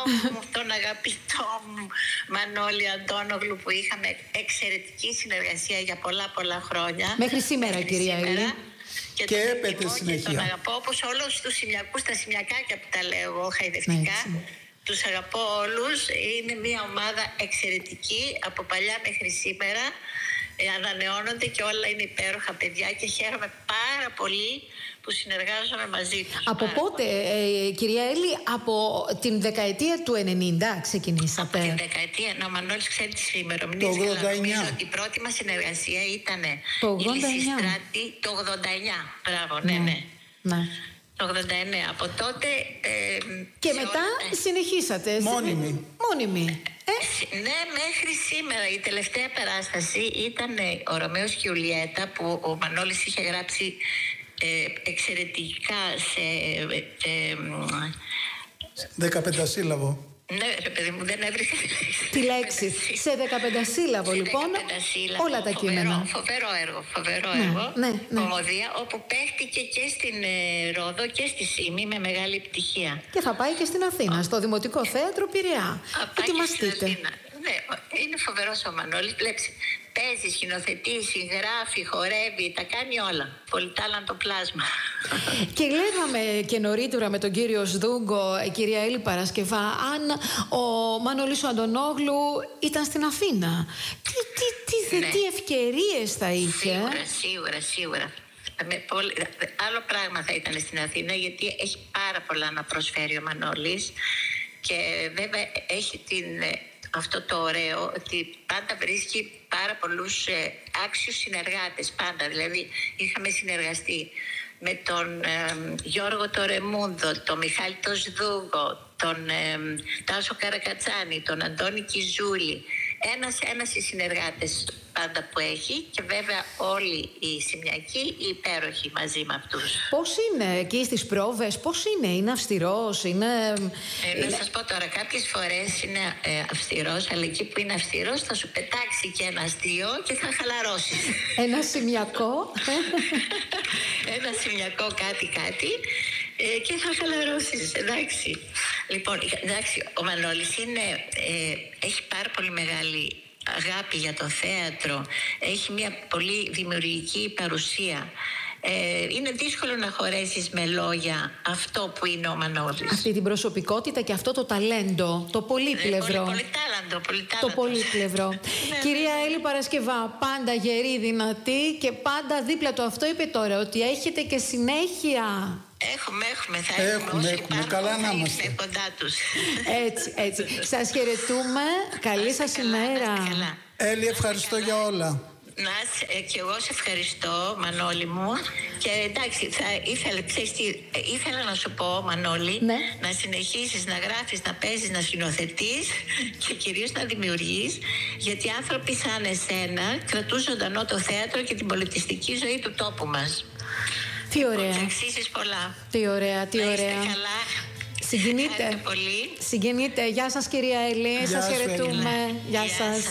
μου, τον αγαπητό μου Μανώλη Αντώνογλου, που είχαμε εξαιρετική συνεργασία για πολλά χρόνια. Μέχρι σήμερα, κυρία Έλλη. Και έπεται συνεχεία. Και τον αγαπώ, όπως όλους τους Σημειακούς, τα Σημειακάκια που τα λέω εγώ χαϊδευτικά. Τους αγαπώ όλους. Είναι μια ομάδα εξαιρετική από παλιά μέχρι σήμερα. Ανανεώνονται και όλα είναι υπέροχα παιδιά και χαίρομαι πάρα πολύ που συνεργάζομαι μαζί τους. Από πότε, κυρία Έλλη, από την δεκαετία του 90 ξεκινήσατε? Από την δεκαετία, ο Μανώλης ξέρει τις ημερομηνίες. Το 89. Νομίζω ότι η πρώτη μας συνεργασία ήταν το 89. η Λυσιστράτη, το 89. Μπράβο, ναι. Το 89. Από τότε... και μετά συνεχίσατε. Μόνιμη. Ναι, μέχρι σήμερα. Η τελευταία παράσταση ήταν ο Ρωμαίος και η Ιουλιέτα, που ο Μανώλης είχε γράψει εξαιρετικά σε 15 σύλλαβο. Ναι, ρε παιδί μου, δεν έβρισκε τη λέξη. Σε 15 σύλλαβο, λοιπόν, όλα τα κείμενα. Φοβερό έργο. Κομμωδία, όπου παίχτηκε και στην Ρόδο και στη Σύμη με μεγάλη επιτυχία. Και θα πάει και στην Αθήνα, στο Δημοτικό Θέατρο Πειραιά. Ετοιμαστείτε. Ναι, είναι φοβερός ο Μανώλης. Βλέπεις, παίζει, σκηνοθετεί, συγγράφει, χορεύει, τα κάνει όλα. Πολυτάλαντο πλάσμα. Και λέγαμε και νωρίτερα με τον κύριο Σδούγκο, κυρία Έλλη Παρασκευά, αν ο Μανώλης ο Αντωνόγλου ήταν στην Αθήνα. Τι ευκαιρίες θα είχε. Σίγουρα. Άλλο πράγμα θα ήταν στην Αθήνα, γιατί έχει πάρα πολλά να προσφέρει ο Μανώλης. Και βέβαια έχει αυτό το ωραίο, ότι πάντα βρίσκει πάρα πολλούς άξιους συνεργάτες, πάντα. Δηλαδή είχαμε συνεργαστεί με τον Γιώργο το Ρεμούντο, τον Μιχάλη το Σδούγκο, τον Τάσο Καρακατσάνη, τον Αντώνη Κιζούλη. Ένας οι συνεργάτες πάντα που έχει, και βέβαια όλοι οι Σημειακοί οι υπέροχοι μαζί με αυτούς. Πώς είναι εκεί στις πρόβες, πώς είναι αυστηρός, να σας πω τώρα, κάποιες φορές είναι αυστηρός, αλλά εκεί που είναι αυστηρός θα σου πετάξει και ένα αστείο και θα χαλαρώσεις. Ένα σημειακό. Ένα σημειακό κάτι και θα χαλαρώσεις, εντάξει. Λοιπόν, εντάξει, ο Μανώλης έχει πάρα πολύ μεγάλη αγάπη για το θέατρο, έχει μια πολύ δημιουργική παρουσία. Είναι δύσκολο να χωρέσεις με λόγια αυτό που είναι ο Μανώλης. Αυτή την προσωπικότητα και αυτό το ταλέντο, το πολύπλευρο. Πολυτάλαντο. Το πολύπλευρο. Κυρία Έλλη Παρασκευά, πάντα γερή, δυνατή και πάντα δίπλα του. Αυτό είπε τώρα, ότι έχετε και συνέχεια. Θα έχουμε. Καλά να είμαστε κοντά τους. Έτσι. Σας χαιρετούμε. Καλή σας ημέρα. Έλλη, ευχαριστώ για όλα. Και εγώ σε ευχαριστώ, Μανώλη μου. Και εντάξει, ήθελα να σου πω, Μανώλη, να συνεχίσεις να γράφεις, να παίζεις, να σκηνοθετείς και κυρίως να δημιουργείς, γιατί άνθρωποι σαν εσένα κρατούν ζωντανό το θέατρο και την πολιτιστική ζωή του τόπου μας. Τι ωραία. Αξίζεις πολλά. Τι ωραία. Καλά. Συγκινείτε. Γεια σας, κυρία Έλλη. Σας χαιρετούμε. Γεια σας.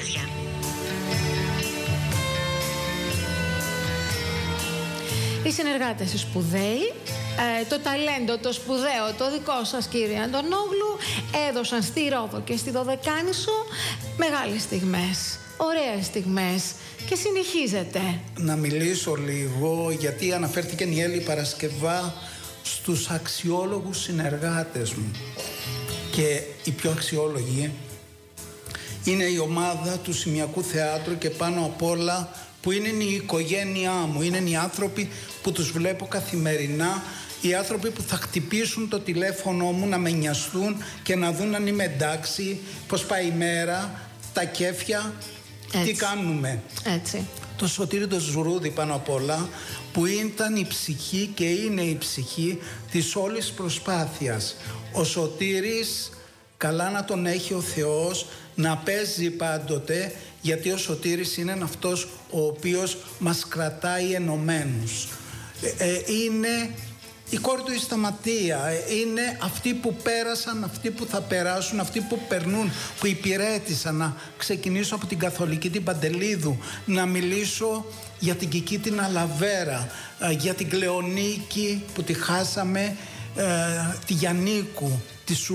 Οι συνεργάτες οι σπουδαίοι, το ταλέντο, το σπουδαίο, το δικό σας, κύριε Αντωνόγλου, έδωσαν στη Ρόδο και στη Δωδεκάνησο μεγάλες στιγμές, ωραίες στιγμές, και συνεχίζεται. Να μιλήσω λίγο, γιατί αναφέρθηκε η Έλλη Παρασκευά στους αξιόλογους συνεργάτες μου. Και οι πιο αξιόλογοι είναι η ομάδα του Σημειακού Θεάτρου, και πάνω απ' όλα που είναι η οικογένειά μου, είναι οι άνθρωποι που τους βλέπω καθημερινά, οι άνθρωποι που θα χτυπήσουν το τηλέφωνο μου να με νοιαστούν και να δουν αν είμαι εντάξει, πώς πάει η μέρα, τα κέφια, τι κάνουμε. Έτσι. Το Σωτήρη το Ζουρούδι πάνω απ' όλα, που ήταν η ψυχή και είναι η ψυχή της όλης προσπάθειας. Ο Σωτήρης, καλά να τον έχει ο Θεός, να παίζει πάντοτε, γιατί ο Σωτήρης είναι αυτός ο οποίος μας κρατάει ενωμένους. Είναι η κόρη του η Σταματία, είναι αυτοί που πέρασαν, αυτοί που θα περάσουν, αυτοί που περνούν, που υπηρέτησαν. Να ξεκινήσω από την Καθολική την Παντελίδου, να μιλήσω για την Κική την Αλαβέρα, για την Κλεονίκη που τη χάσαμε, τη Γιαννίκου, τη